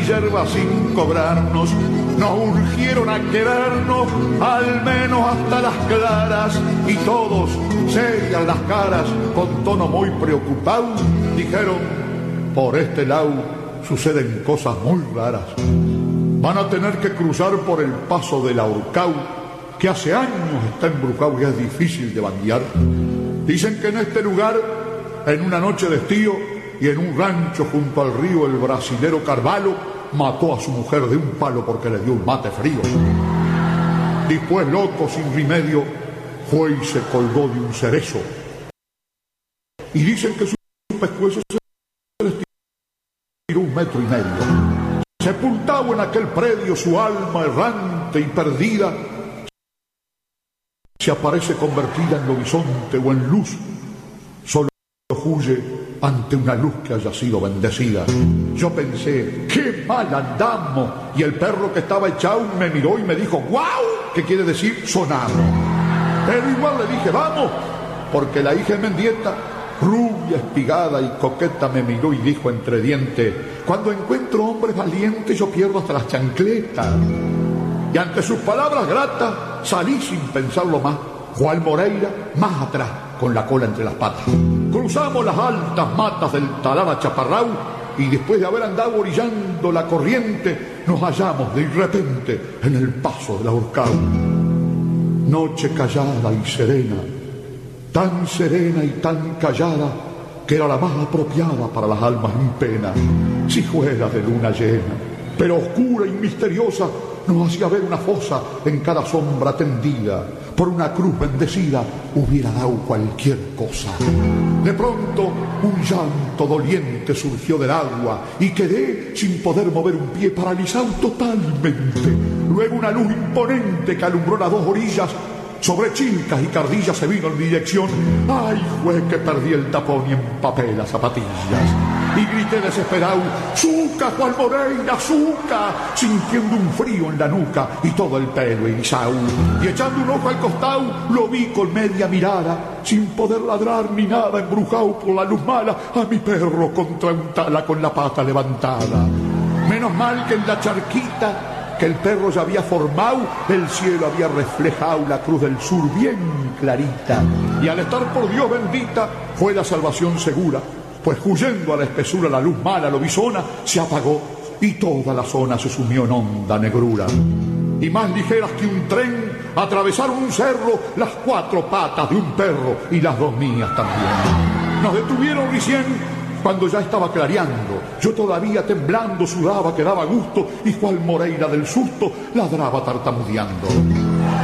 yerba sin cobrarnos, nos urgieron a querernos, al menos hasta las claras, y todos, serias las caras, con tono muy preocupado, dijeron: por este lado suceden cosas muy raras. Van a tener que cruzar por el paso del Ahorcao, que hace años está embrujado y es difícil de bandear. Dicen que en este lugar, en una noche de estío y en un rancho junto al río, el brasilero Carvalho mató a su mujer de un palo porque le dio un mate frío. Después, loco, sin remedio, fue y se colgó de un cerezo. Y dicen que su pescuezo se les tiró 1,5 metros. Sepultado en aquel predio su alma errante y perdida, se aparece convertida en lobizonte o en luz, solo huye ante una luz que haya sido bendecida. Yo pensé: ¡qué mal andamos! Y el perro que estaba echado me miró y me dijo: ¡guau! ¿Qué quiere decir? Sonamos. Pero igual le dije: vamos, porque la hija de Mendieta, rubia, espigada y coqueta, me miró y dijo entre dientes: cuando encuentro hombres valientes yo pierdo hasta las chancletas. Y ante sus palabras gratas salí sin pensarlo más, Juan Moreira más atrás, con la cola entre las patas. Cruzamos las altas matas del Talar a Chaparrao y después de haber andado orillando la corriente nos hallamos de repente en el paso del Ahorcao. Noche callada y serena, tan serena y tan callada que era la más apropiada para las almas en pena. Cijuela de luna llena, pero oscura y misteriosa, nos hacía ver una fosa en cada sombra tendida. Por una cruz bendecida hubiera dado cualquier cosa. De pronto un llanto doliente surgió del agua y quedé sin poder mover un pie, paralizado totalmente. Luego una luz imponente que alumbró las 2 orillas. Sobre chincas y cardillas se vino en mi dirección. ¡Ay, fue que perdí el tapón y empapé las zapatillas! Y grité desesperado: ¡Zuca, Juan Moreira, Zuca! Sintiendo un frío en la nuca y todo el pelo erizado. Y echando un ojo al costado, lo vi con media mirada, sin poder ladrar ni nada, embrujado por la luz mala, a mi perro contra un tala con la pata levantada. Menos mal que en la charquita que el perro ya había formado, el cielo había reflejado la cruz del sur bien clarita. Y al estar por Dios bendita, fue la salvación segura, pues huyendo a la espesura la luz mala lobizona se apagó y toda la zona se sumió en honda negrura. Y más ligeras que un tren atravesaron un cerro las 4 patas de un perro y las 2 mías también. Nos detuvieron recién cuando ya estaba clareando. Yo todavía temblando sudaba que daba gusto y Juan Moreira del susto ladraba tartamudeando.